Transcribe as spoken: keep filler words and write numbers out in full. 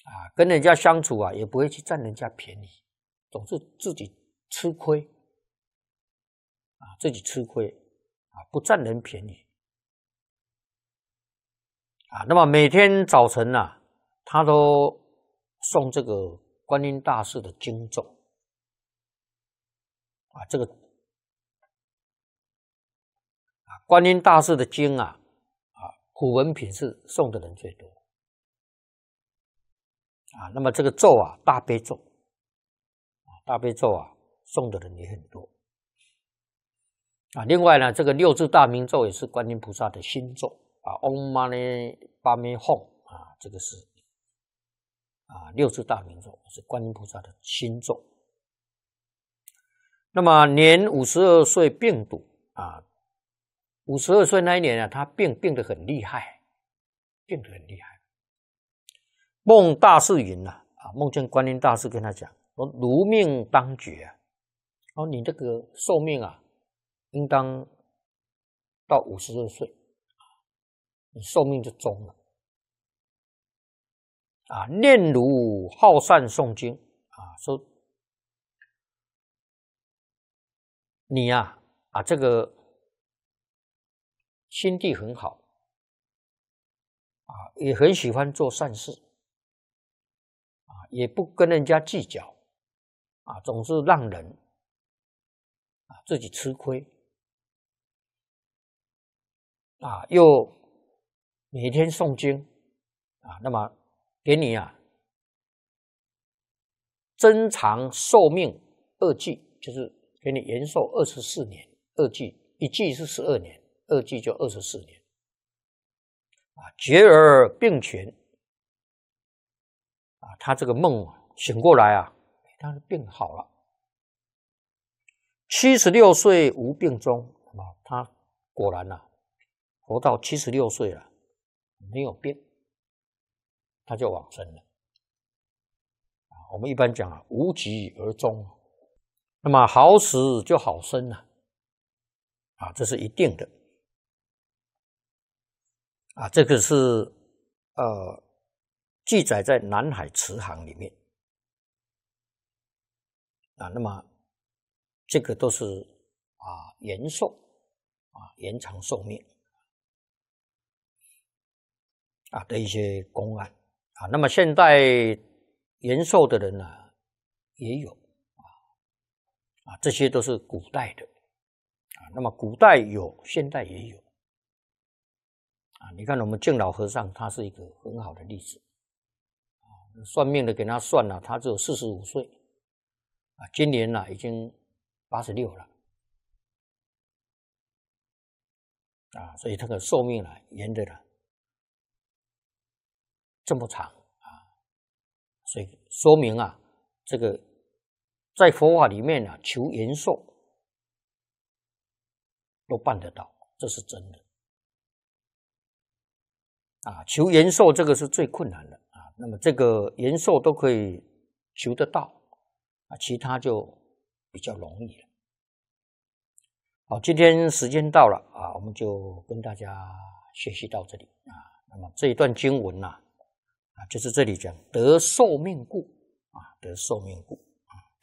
啊，跟人家相处啊，也不会去占人家便宜，总是自己吃亏啊，自己吃亏啊，不占人便宜啊。那么每天早晨啊，他都诵这个观音大士的经咒啊，这个啊观音大士的经啊，啊普文品是诵的人最多啊。那么这个咒啊，大悲咒啊，大悲咒啊，诵的人也很多啊。另外呢，这个六字大明咒也是观音菩萨的心咒啊 ，Om Mani Padme Hum 啊，这个是啊六字大明咒是观音菩萨的心咒。那么年五十二岁病笃啊，五十二岁那一年啊，他病病得很厉害，病得很厉害。梦大士云呐、啊，啊，梦见观音大士跟他讲说：“如命当绝啊，哦，你这个寿命啊，应当到五十二岁，你寿命就终了。啊，念如好善诵经啊，说你呀、啊，啊，这个心地很好啊，也很喜欢做善事啊，也不跟人家计较啊，总是让人啊自己吃亏啊，又每天诵经啊，那么给你啊增长寿命二季，就是给你延寿二十四年，二季一季是十二年，二季就二十四年啊，觉而病全啊，他这个梦醒过来啊，他的病好了，七十六岁无病终啊，他果然啊活到七十六岁了，没有病，他就往生了。我们一般讲啊，无疾而终，那么好死就好生了啊，这是一定的啊，这个是呃记载在《南海慈航》里面啊，那么这个都是啊延寿啊延长寿命啊的一些公案啊，那么现在延寿的人呢、啊、也有啊啊，这些都是古代的啊，那么古代有，现代也有啊。你看我们净老和尚，他是一个很好的例子啊，算命的给他算了，他只有四十五岁啊，今年呢、啊、已经八十六了啊，所以这个寿命呢延的了这么长啊，所以说明啊，这个在佛法里面啊，求延寿都办得到，这是真的啊。求延寿这个是最困难的啊，那么这个延寿都可以求得到啊，其他就比较容易了。好，今天时间到了啊，我们就跟大家学习到这里啊。那么这一段经文呐、啊，啊，就是这里讲得寿命故啊，得寿命故。